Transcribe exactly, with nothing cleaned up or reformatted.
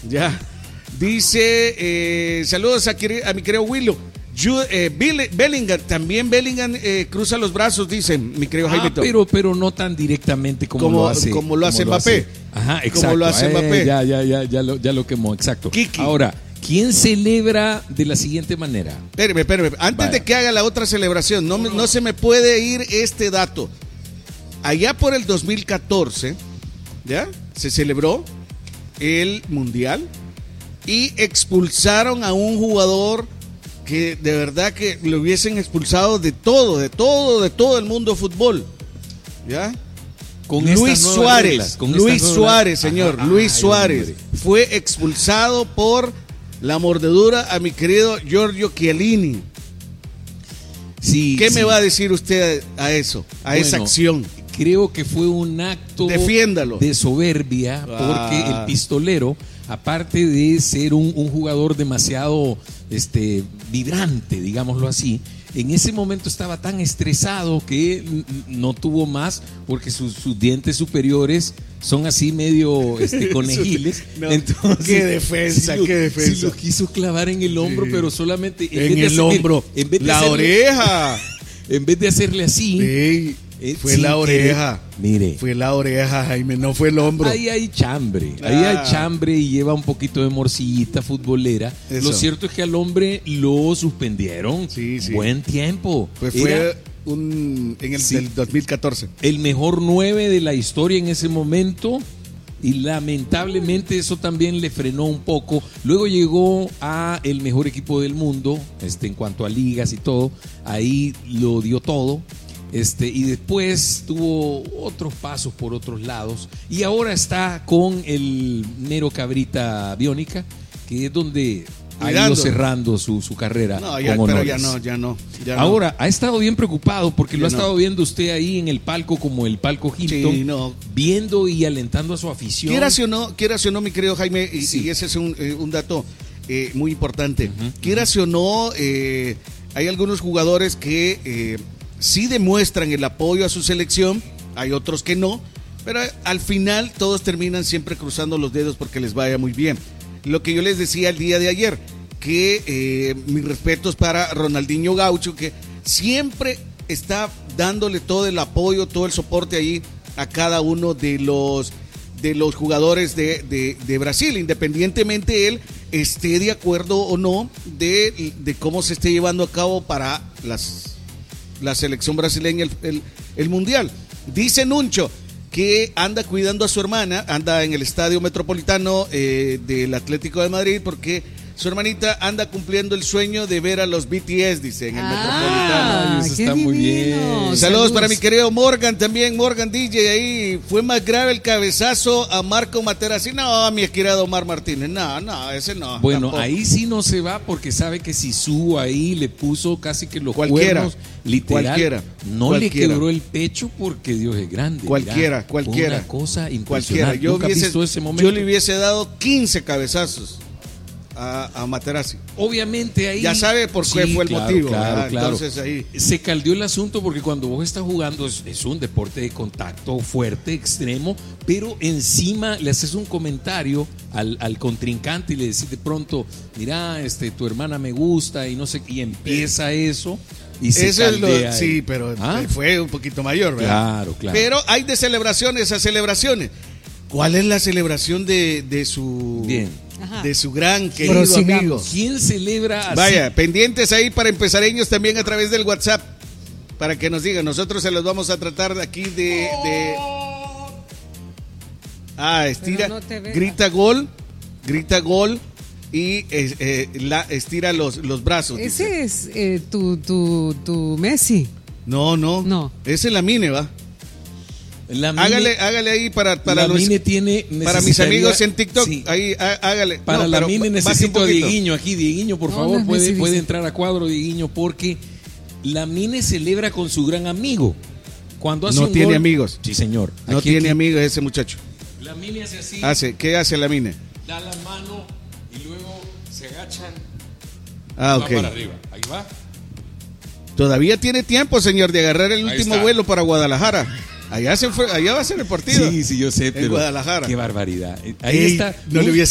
Ya. Dice, eh, saludos a, a mi querido Willow. Jude, eh, Bill, Bellingham, también Bellingham eh, cruza los brazos, dicen, mi querido ah, Jaime. Pero, pero no tan directamente como, como lo hace. Como lo hace Mbappé. Ajá, exacto. Como lo hace Mbappé. Eh, ya, ya, ya, ya lo, ya lo quemó, exacto. Kiki. Ahora, ¿quién celebra de la siguiente manera? Espérame, espérame. Antes Vaya. de que haga la otra celebración, no, no se me puede ir este dato. Allá por el dos mil catorce, ¿ya? Se celebró el Mundial y expulsaron a un jugador que de verdad que lo hubiesen expulsado de todo, de todo, de todo el mundo fútbol, ¿ya? Con Luis Suárez, reglas, con Luis Suárez, señor, Ajá, Luis ay, Suárez hombre. fue expulsado por la mordedura a mi querido Giorgio Chiellini. Sí, ¿Qué sí. me va a decir usted a eso, a bueno, esa acción? Creo que fue un acto Defiéndalo. de soberbia, ah. porque el pistolero, aparte de ser un, un jugador demasiado este, vibrante, digámoslo así, en ese momento estaba tan estresado que no tuvo más, porque sus, sus dientes superiores son así medio este, conejiles. no, Entonces, qué defensa, si lo, qué defensa. Si lo quiso clavar en el hombro, sí. pero solamente en, en el hacer, hombro, en vez de la hacerle, oreja. En vez de hacerle así. Sí. Eh, fue la oreja. Que, mire. Fue la oreja, Jaime, no fue el hombro. Ahí hay chambre. Ah. Ahí hay chambre y lleva un poquito de morcillita futbolera. Eso. Lo cierto es que al hombre lo suspendieron. Sí, sí. Buen tiempo. Pues fue Era, un, en el sí, del dos mil catorce. El mejor nueve de la historia en ese momento. Y lamentablemente eso también le frenó un poco. Luego llegó a el mejor equipo del mundo, este, en cuanto a ligas y todo. Ahí lo dio todo. Este, y después tuvo otros pasos por otros lados y ahora está con el Nero Cabrita Biónica, que es donde ha ido cerrando su, su carrera. No, ya, con pero ya no, ya no. Ya ahora, no. ha estado bien preocupado porque ya lo ha no. estado viendo usted ahí en el palco como el palco Hilton, sí, no. viendo y alentando a su afición. Quieras o no, quieras o no, mi querido Jaime, y, sí. y ese es un, eh, un dato eh, muy importante. Uh-huh, quieras uh-huh. o no, eh, hay algunos jugadores que... Eh, sí demuestran el apoyo a su selección, hay otros que no, pero al final todos terminan siempre cruzando los dedos porque les vaya muy bien. Lo que yo les decía el día de ayer, que eh, mis respetos para Ronaldinho Gaucho, que siempre está dándole todo el apoyo, todo el soporte ahí a cada uno de los, de los jugadores de, de, de Brasil, independientemente él esté de acuerdo o no de, de cómo se esté llevando a cabo para las... la selección brasileña, el, el, el mundial. Dice Nuncho que anda cuidando a su hermana, anda en el estadio metropolitano eh, del Atlético de Madrid porque su hermanita anda cumpliendo el sueño de ver a los B T S, dice, en el ah, metropolitano. Eso está divino. Muy bien. Saludos, Saludos para mi querido Morgan también, Morgan D J ahí. Fue más grave el cabezazo a Marco Materazzi. No, mi querido Omar Martínez, no, no, ese no. Bueno, tampoco. Ahí sí no se va porque sabe que si Su ahí le puso casi que los cualquiera, cuernos, literal, cualquiera, no cualquiera. le quebró el pecho porque Dios es grande. Cualquiera, Mirá, cualquiera. Una cosa impresionante. Cualquiera. Yo, ¿Nunca hubiese, visto ese momento? yo le hubiese dado quince cabezazos a, a Materazzi. Obviamente ahí ya sabe por qué sí, fue el claro, motivo. Claro, claro. Entonces ahí se caldeó el asunto porque cuando vos estás jugando es, es un deporte de contacto fuerte, extremo, pero encima le haces un comentario al, al contrincante y le decís de pronto, mira, este, tu hermana me gusta y no sé, y empieza eh, eso. Y se eso es lo, caldea sí, pero ¿Ah? fue un poquito mayor, ¿verdad? Claro, claro. Pero hay de celebraciones a celebraciones. ¿Cuál es la celebración de, de su Bien. de su gran querido amigo? ¿Quién celebra así? Vaya, pendientes ahí para empezareños también a través del WhatsApp para que nos digan. Nosotros se los vamos a tratar de aquí de, de... ah, estira, no grita gol, grita gol y eh, eh, la, estira los, los brazos. Ese dice. es eh, tu, tu, tu Messi. No, no, no. Ese es la Mine, va. La Mine, hágale, hágale ahí para, para, la los, Mine tiene, para mis amigos en TikTok. Sí. Ahí há, hágale. Para no, la Mine necesito a Dieguiño aquí. Dieguiño, por no, favor, no puede, Messi, puede Messi. entrar a cuadro, Dieguiño, porque la Mine celebra con su gran amigo. Cuando hace no un tiene gol, amigos. Sí, señor. No aquí, tiene aquí. amigos ese muchacho. La Mine hace así. Hace, ¿qué hace la Mine? Da la mano y luego se agachan. Ah, va ok. Para arriba. Ahí va. Todavía tiene tiempo, señor, de agarrar el Ahí último está. vuelo para Guadalajara. Allá se fue, allá va a ser el partido. Sí, sí, yo sé, pero en Guadalajara. Qué barbaridad. Ahí Ey, está. No le hubiese